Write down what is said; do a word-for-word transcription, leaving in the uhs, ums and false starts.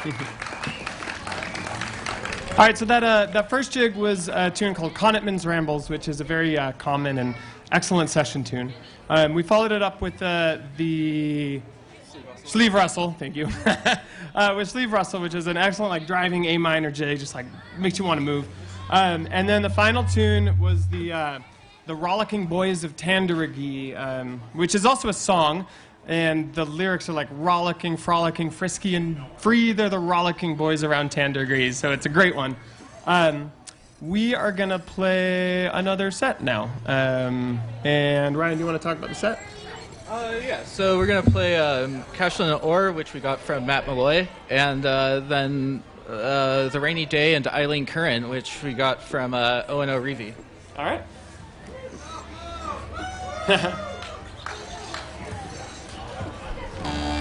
All right, so that uh, that first jig was a tune called Connaughton's Rambles, which is a very uh, common and excellent session tune. Um, we followed it up with uh, the Sleeve Rustle, thank you, uh, with Sleeve Rustle, which is an excellent like driving A minor jig, just like makes you want to move. Um, and then the final tune was the uh, the Rollicking Boys of Tandaragee, um, which is also a song. And the lyrics are like rollicking, frolicking, frisky, and free. They're the rollicking boys around Tandaragee. So it's a great one. Um, we are going to play another set now. Um, and Ryan, do you want to talk about the set? Uh, yeah, so we're going to play um, Cashland and Ore, which we got from Matt Malloy. And uh, then uh, The Rainy Day and Eileen Curran, which we got from uh, O and O Reevy. All right.